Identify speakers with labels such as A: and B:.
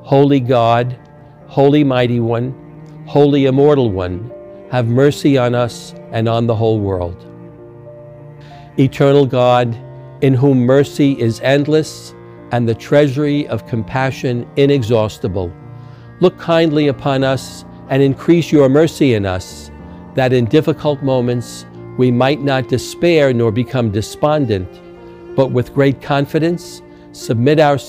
A: Holy God, Holy Mighty One, Holy Immortal One, have mercy on us and on the whole world. Eternal God, in whom mercy is endless and the treasury of compassion inexhaustible, look kindly upon us and increase your mercy in us, that in difficult moments we might not despair nor become despondent, but with great confidence submit ourselves